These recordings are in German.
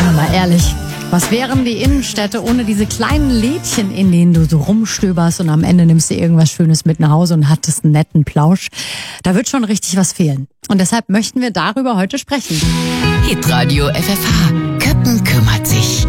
Mal ehrlich, was wären die Innenstädte ohne diese kleinen Lädchen, in denen du so rumstöberst und am Ende nimmst du irgendwas Schönes mit nach Hause und hattest einen netten Plausch? Da wird schon richtig was fehlen. Und deshalb möchten wir darüber heute sprechen. Hitradio FFH. Köppen kümmert sich.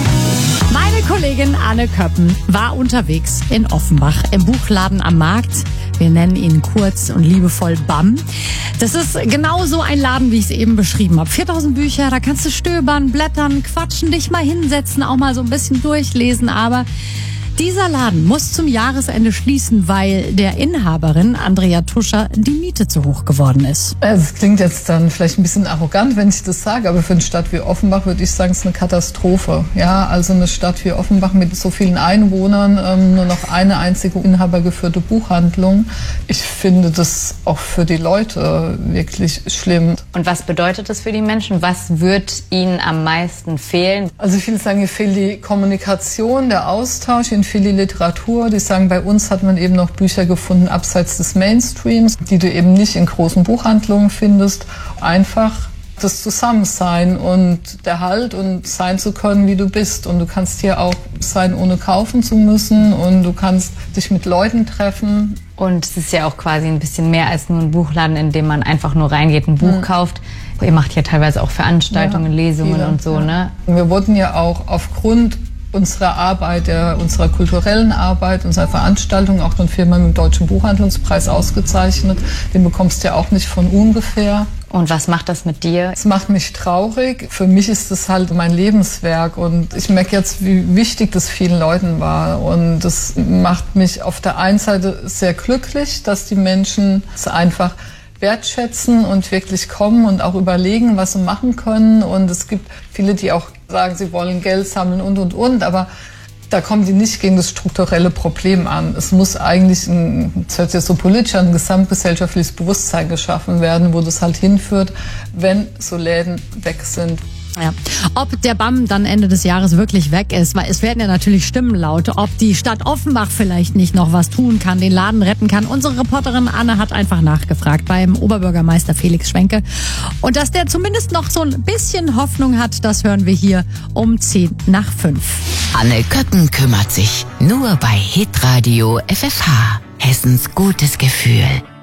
Meine Kollegin Anne Köppen war unterwegs in Offenbach im Buchladen am Markt. Wir nennen ihn kurz und liebevoll BAM. Das ist genau so ein Laden, wie ich es eben beschrieben habe. 4000 Bücher, da kannst du stöbern, blättern, quatschen, dich mal hinsetzen, auch mal so ein bisschen durchlesen. Aber dieser Laden muss zum Jahresende schließen, weil der Inhaberin, Andrea Tuscher, die Miete zu hoch geworden ist. Es klingt jetzt dann vielleicht ein bisschen arrogant, wenn ich das sage, aber für eine Stadt wie Offenbach würde ich sagen, es ist eine Katastrophe. Ja, also eine Stadt wie Offenbach mit so vielen Einwohnern, nur noch eine einzige inhabergeführte Buchhandlung. Ich finde das auch für die Leute wirklich schlimm. Und was bedeutet das für die Menschen? Was wird ihnen am meisten fehlen? Also viele sagen, hier fehlt die Kommunikation, der Austausch, ihnen fehlt die Literatur. Die sagen, bei uns hat man eben noch Bücher gefunden abseits des Mainstreams, die du eben nicht in großen Buchhandlungen findest. Einfach das Zusammensein und der Halt und sein zu können, wie du bist. Und du kannst hier auch sein, ohne kaufen zu müssen. Und du kannst dich mit Leuten treffen. Und es ist ja auch quasi ein bisschen mehr als nur ein Buchladen, in dem man einfach nur reingeht, ein Buch kauft. Ihr macht ja teilweise auch Veranstaltungen, Lesungen viele, und so, ne? Wir wurden ja auch aufgrund unserer Arbeit, unserer kulturellen Arbeit, unserer Veranstaltung auch von Firmen mit dem Deutschen Buchhandlungspreis ausgezeichnet. Den bekommst du ja auch nicht von ungefähr. Und was macht das mit dir? Es macht mich traurig. Für mich ist das halt mein Lebenswerk und ich merke jetzt, wie wichtig das vielen Leuten war. Und das macht mich auf der einen Seite sehr glücklich, dass die Menschen es einfach wertschätzen und wirklich kommen und auch überlegen, was sie machen können. Und es gibt viele, die auch sagen, sie wollen Geld sammeln und. Aber da kommen die nicht gegen das strukturelle Problem an. Es muss eigentlich, das hört sich jetzt so politisch an, ein gesamtgesellschaftliches Bewusstsein geschaffen werden, wo das halt hinführt, wenn so Läden weg sind. Ja. Ob der BAM dann Ende des Jahres wirklich weg ist, weil es werden ja natürlich Stimmen laut, ob die Stadt Offenbach vielleicht nicht noch was tun kann, den Laden retten kann. Unsere Reporterin Anne hat einfach nachgefragt beim Oberbürgermeister Felix Schwenke. Und dass der zumindest noch so ein bisschen Hoffnung hat, das hören wir hier um 5:10. Anne Köppen kümmert sich. Nur bei Hitradio FFH. Hessens gutes Gefühl.